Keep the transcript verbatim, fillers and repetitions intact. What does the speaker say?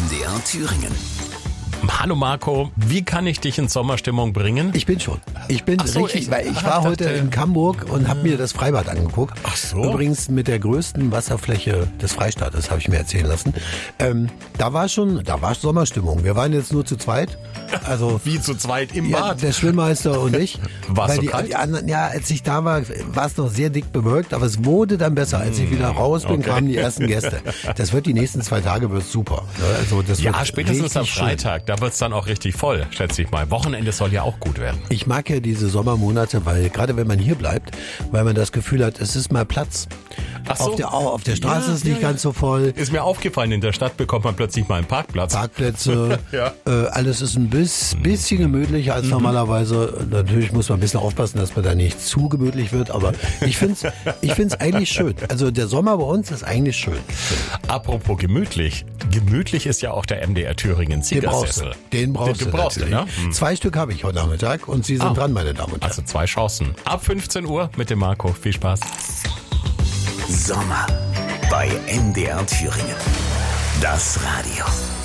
D R Thüringen. Hallo Marco, wie kann ich dich in Sommerstimmung bringen? Ich bin schon. Ich bin Ach so, richtig, ich- weil ich ah, war ich heute dachte- in Hamburg und habe mir das Freibad angeguckt. Ach so. Übrigens mit der größten Wasserfläche des Freistaates, habe ich mir erzählen lassen. Ähm, da war schon, da war Sommerstimmung. Wir waren jetzt nur zu zweit. Also Wie zu zweit im ja, Bad? der Schwimmmeister und ich. War's Weil so die, kalt? die anderen, ja, als ich da war, war es noch sehr dick bewölkt, aber es wurde dann besser. Als ich wieder raus bin, okay. kamen die ersten Gäste. Das wird die nächsten zwei Tage wird super. Ne? Also das Ja, wird spätestens am richtig schön. Freitag, da wird's dann auch richtig voll, schätze ich mal. Wochenende soll ja auch gut werden. Ich mag ja diese Sommermonate, weil gerade wenn man hier bleibt, weil man das Gefühl hat, es ist mal Platz. Ach so. Auf der, auf der Straße Ja, ist nicht ja, ganz so voll. Ist mir aufgefallen, in der Stadt bekommt man plötzlich mal einen Parkplatz. Parkplätze, Ja. äh, alles ist ein bis, bisschen gemütlicher als normalerweise. Natürlich muss man ein bisschen aufpassen, dass man da nicht zu gemütlich wird, aber ich finde es ich find's eigentlich schön. Also der Sommer bei uns ist eigentlich schön. Apropos gemütlich. Gemütlich ist ja auch der M D R Thüringen Den brauchst du. Siegersessel. Den brauchst den, du du brauchst du, natürlich. ne? Hm. Zwei Stück habe ich heute Nachmittag und Sie sind Ah. dran, meine Damen und Herren. Also zwei Chancen. Ab fünfzehn Uhr mit dem Marco. Viel Spaß. Sommer bei M D R Thüringen. Das Radio.